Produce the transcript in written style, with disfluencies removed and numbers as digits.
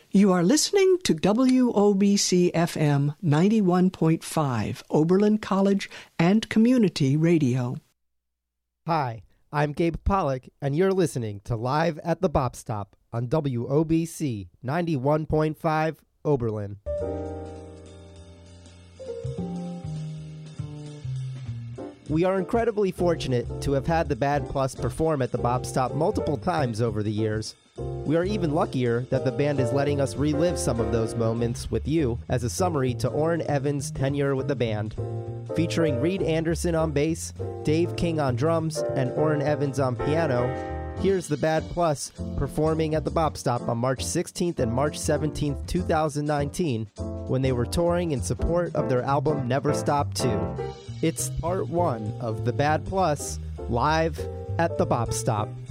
You are listening to WOBC FM 91.5, Oberlin College and Community Radio. Hi, I'm Gabe Pollock, and you're listening to Live at the Bop Stop on WOBC 91.5, Oberlin. We are incredibly fortunate to have had the Bad Plus perform at the Bop Stop multiple times over the years. We are even luckier that the band is letting us relive some of those moments with you as a summary to Orrin Evans' tenure with the band. Featuring Reed Anderson on bass, Dave King on drums, and Orrin Evans on piano, here's the Bad Plus performing at the Bop Stop on March 16th and March 17th, 2019, when they were touring in support of their album Never Stop 2. It's part one of the Bad Plus, live at the Bop Stop.